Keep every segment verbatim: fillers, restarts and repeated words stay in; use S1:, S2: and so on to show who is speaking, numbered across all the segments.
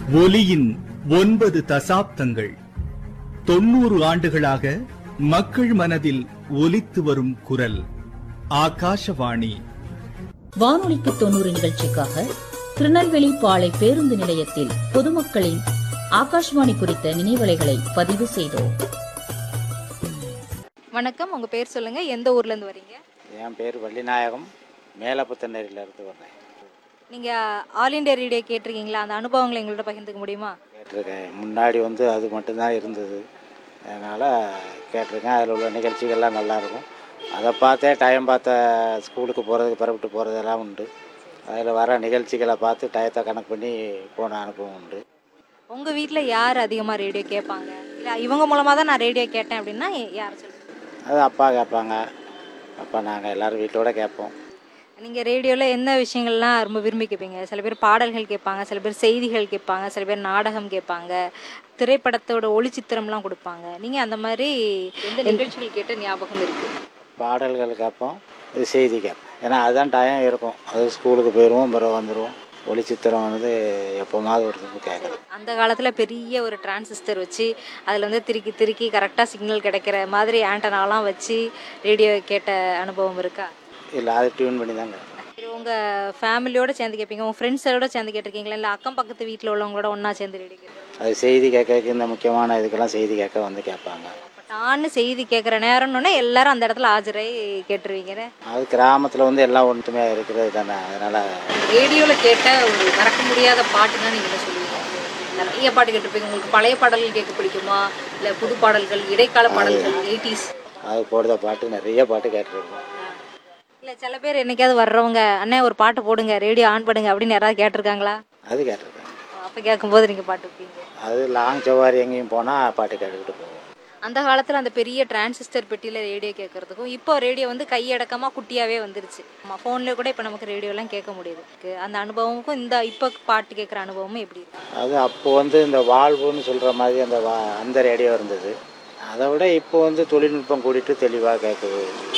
S1: ஒலியின் ஒன்பது தசாப்தங்கள், தொன்னூறு ஆண்டுகளாக மக்கள் மனதில் ஒலித்து வரும் குரல் ஆகாஷவாணி.
S2: வானொலிக்கு தொன்னூறு நிகழ்ச்சிக்காக திருநெல்வேலி பாளை பேருந்து நிலையத்தில் பொதுமக்களின் ஆகாஷ்வாணி குறித்த நினைவலைகளை பதிவு செய்தோம்.
S3: வணக்கம், உங்க பேர் சொல்லுங்க, எந்த ஊர்ல இருந்து வரீங்க?
S4: என் பேர் வள்ளிநாயகம், மேலப்புத்தநேரியில இருந்து வர்றேன்.
S3: நீங்க ஆல் இண்டியா ரேடியோ கேட்டிருக்கீங்களா? அந்த அனுபவங்களை எங்கள்கிட்ட பகிர்ந்துக்க முடியுமா?
S4: கேட்டிருக்கேன். முன்னாடி வந்து அது மட்டும்தான் இருந்தது, அதனால் கேட்டிருக்கேன். அதில் உள்ள நிகழ்ச்சிகள்லாம் நல்லாயிருக்கும். அதை பார்த்தே டைம் பார்த்த ஸ்கூலுக்கு போகிறதுக்கு பரப்பிட்டு போகிறதெல்லாம் உண்டு. அதில் வர நிகழ்ச்சிகளை பார்த்து டயத்தை கணக்கு பண்ணி போன அனுபவம் உண்டு.
S3: உங்கள் வீட்டில் யார் அதிகமாக ரேடியோ கேட்பாங்க? இல்லை இவங்க மூலமாக தான் நான் ரேடியோ கேட்டேன் அப்படின்னா யார் சொல்லுங்கள்?
S4: அது அப்பா கேட்பாங்க. அப்பா நாங்கள் எல்லோரும் வீட்டோட கேட்போம்.
S3: நீங்கள் ரேடியோவில் என்ன விஷயங்கள்லாம் ரொம்ப விரும்பி கேட்பீங்க? சில பேர் பாடல்கள் கேட்பாங்க, சில பேர் செய்திகள் கேட்பாங்க, சில பேர் நாடகம் கேட்பாங்க, திரைப்படத்தோட ஒளிச்சித்திரம்லாம் கொடுப்பாங்க. நீங்கள் அந்த மாதிரி எந்த நிகழ்ச்சிகள் கேட்ட ஞாபகம் இருக்குது?
S4: பாடல்கள் கேட்போம், இது செய்தி கேட்போம். ஏன்னா அதுதான் டைம் இருக்கும். அது ஸ்கூலுக்கு போயிடுவோம், பிறகு வந்துடுவோம். ஒளிச்சித்திரம் வந்து எப்போமாவது ஒரு கேட்குறோம்.
S3: அந்த காலத்தில் பெரிய ஒரு டிரான்சிஸ்டர் வச்சு அதில் வந்து திருக்கி திருக்கி கரெக்டாக சிக்னல் கிடைக்கிற மாதிரி ஆண்டனாலாம் வச்சு ரேடியோ கேட்ட அனுபவம் இருக்கா?
S4: இல்லை, அது டியூன் பண்ணி தாங்க.
S3: உங்கள் ஃபேமிலியோடு சேர்ந்து கேட்பீங்க, உங்கள் ஃப்ரெண்ட்ஸோட சேர்ந்து கேட்டிருக்கீங்களா, இல்லை அக்கம் பக்கத்து வீட்டில் உள்ளவங்களோட ஒன்றா சேர்ந்து ரேடியோ கேட்பீங்க?
S4: அது செய்தி கேட்க, இந்த முக்கியமான இதுக்கெல்லாம் செய்தி கேட்க வந்து கேட்பாங்க.
S3: நான் செய்தி கேட்குற நேரம்னு எல்லாரும் அந்த இடத்துல ஆஜராகி கேட்டுருவீங்க.
S4: அது கிராமத்தில் வந்து எல்லாம் ஒன்றுமே இருக்கிறது தானே, அதனால்.
S3: ரேடியோவில் கேட்ட ஒரு மறக்க முடியாத பாட்டுன்னா நீங்கள் என்ன சொல்லுவீங்க? நிறைய பாட்டு கேட்டிருப்பீங்க. உங்களுக்கு பழைய பாடல்கள் கேட்க பிடிக்குமா, இல்லை புது பாடல்கள், இடைக்கால பாடல்கள், எயிட்டிஸ்?
S4: அது போடுற பாட்டு நிறைய பாட்டு கேட்டிருக்கோம்.
S3: இல்லை சில பேர் என்னைக்காவது வர்றவங்க அண்ணே ஒரு பாட்டு போடுங்க, ரேடியோ ஆன் பண்ணுங்க அப்படின்னு யாராவது கேட்டிருக்காங்களா?
S4: அது கேட்டிருக்கேன்.
S3: அப்போ கேட்கும்போது நீங்கள் பாட்டு வைப்பீங்க?
S4: அது லாங் சவாரி எங்கேயும் போனால் பாட்டு கேட்டுக்கிட்டு போவோம்.
S3: அந்த காலத்தில் அந்த பெரிய டிரான்சிஸ்டர் பெட்டியில் ரேடியோ கேட்குறதுக்கும் இப்போ ரேடியோ வந்து கையடக்கமாக குட்டியாகவே வந்துருச்சு. நம்ம ஃபோனில் கூட இப்போ நமக்கு ரேடியோலாம் கேட்க முடியுது. அந்த அனுபவமுக்கும் இந்த இப்போ பாட்டு கேட்குற அனுபவமும் எப்படி இருக்கு?
S4: அது அப்போ வந்து இந்த வாழ்வுன்னு சொல்கிற மாதிரி அந்த வா அந்த ரேடியோ இருந்தது. அதை விட இப்போ வந்து தொழில்நுட்பம் கூட்டிகிட்டு தெளிவாக கேட்குது.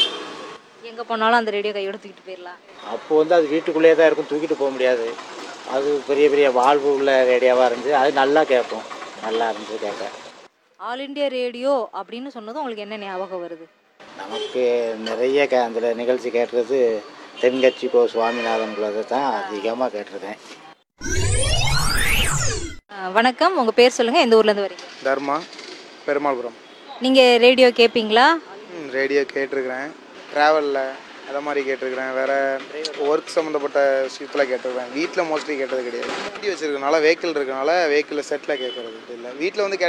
S3: எங்கே போனாலும் அந்த ரேடியோ கையோட தூக்கிட்டு போயிடலாம்.
S4: அப்போ வந்து அது வீட்டுக்குள்ளேயே தான் இருக்கும், தூக்கிட்டு போக முடியாது. அது பெரிய பெரிய வாழ்வு உள்ள ரேடியோவாக இருந்துச்சு. அது நல்லா கேட்போம், நல்லா இருந்துச்சு கேட்க.
S3: ஆல் இண்டியா ரேடியோ அப்படின்னு சொன்னதும் உங்களுக்கு என்ன ஞாபகம் வருது?
S4: நமக்கு நிறைய கே அந்த நிகழ்ச்சி கேட்டுறது தென்கட்சி கோ சுவாமிநாதன்களதை தான் அதிகமாக கேட்டிருக்கேன்.
S3: வணக்கம், உங்கள் பேர் சொல்லுங்கள், எந்த ஊர்லேருந்து வரீங்க?
S5: தர்மா, பெருமாள்புரம்.
S3: நீங்கள் ரேடியோ கேட்பீங்களா?
S5: ம் ரேடியோ கேட்டிருக்கிறேன். ட்ராவலில் அதை மாதிரி கேட்டிருக்கிறேன். வேறு ஒர்க் சம்மந்தப்பட்ட விஷயத்தில் கேட்டிருக்கிறேன். வீட்டில் மோஸ்ட்லி கேட்டது கிடையாது. வண்டி வச்சுருக்கனால, வெஹிக்கிள் இருக்கனால வெஹிக்கிளில் செட்டில் கேட்குறது இல்லை. வீட்டில் வந்து